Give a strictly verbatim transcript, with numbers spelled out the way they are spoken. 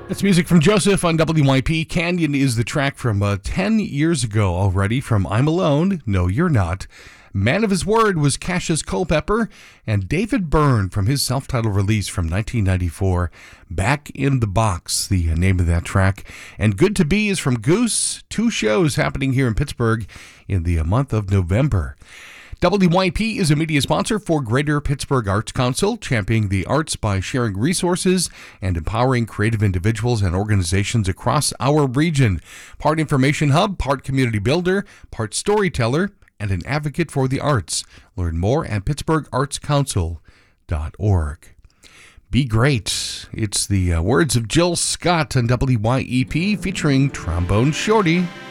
That's music from Joseph on W Y P. Canyon is the track from uh, ten years ago already from I'm Alone, No You're Not. Man of His Word was Cassius Culpepper, and David Byrne from his self-titled release from nineteen ninety-four, Back in the Box, the name of that track. And Good to Be is from Goose, two shows happening here in Pittsburgh in the month of November. W Y P is a media sponsor for Greater Pittsburgh Arts Council, championing the arts by sharing resources and empowering creative individuals and organizations across our region. Part information hub, part community builder, part storyteller, and an advocate for the arts. Learn more at pittsburgh arts council dot org. Be great. It's the uh, words of Jill Scott on W Y E P featuring Trombone Shorty.